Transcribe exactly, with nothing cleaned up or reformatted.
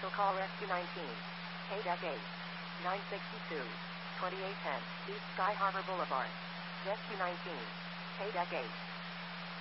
Special call Rescue nineteen. K D E C eight. nine sixty-two. twenty-eight ten. East Sky Harbor Boulevard. Rescue nineteen. K D E C eight.